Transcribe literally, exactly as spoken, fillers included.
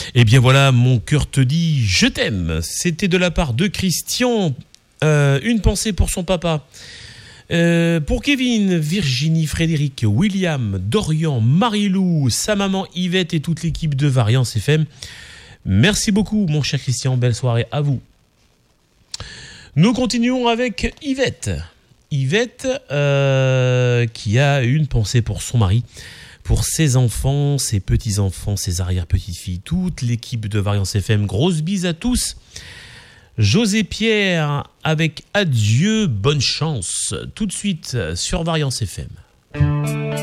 Eh bien voilà, mon cœur te dit je t'aime. C'était de la part de Christian. Euh, une pensée pour son papa. Euh, pour Kevin, Virginie, Frédéric, William, Dorian, Marie-Lou, sa maman Yvette et toute l'équipe de Variance F M. Merci beaucoup, mon cher Christian. Belle soirée à vous. Nous continuons avec Yvette. Yvette euh, qui a une pensée pour son mari, pour ses enfants, ses petits-enfants, ses arrière-petites-filles, toute l'équipe de Variance F M. Grosse bise à tous. José Pierre avec Adieu, bonne chance. Tout de suite sur Variance F M.